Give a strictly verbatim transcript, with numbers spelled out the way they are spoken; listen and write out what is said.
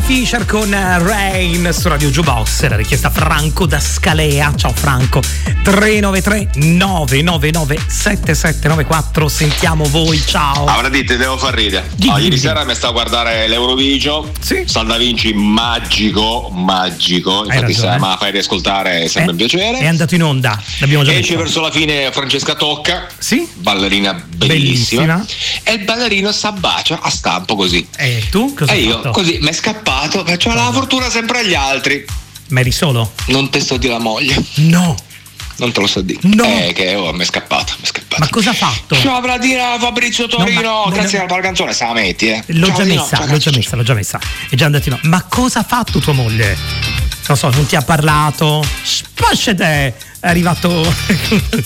Fisher con Rain su Radio Jukebox, la richiesta Franco da Scalea. Ciao Franco. Tre nove tre nove nove nove sette sette nove quattro, sentiamo voi. Ciao. Avrà dite, devo far ridere. Dimmi, oh, ieri dimmi. sera mi sta a guardare l'Eurovision. Sì. Salda Vinci magico, magico. Hai Infatti ragione. se me la fai riascoltare è sempre Eh, un piacere. È andato in onda, l'abbiamo già Esce detto. verso la fine Francesca Tocca. Sì. Ballerina bellissima. Bellissima. E il ballerino s'abbacia a stampo così. E tu cosa E hai io fatto? così mi è scappato, faccio la fortuna sempre agli altri. Ma eri solo? Non te sto di la moglie. No. Non te lo so dire. No. Eh, che oh, mi è scappato, mi è scappato. Ma cosa ha fatto? Ciao avrà dire a Fabrizio Torino, No, ma- grazie no, alla canzone, se la metti, eh. L'ho Ciao, già Dino. messa, Ciao, l'ho già cazzo. messa, l'ho già messa. È già andato in onda. Ma cosa ha fatto tua moglie? Non so, non ti ha parlato? Spascete! È arrivato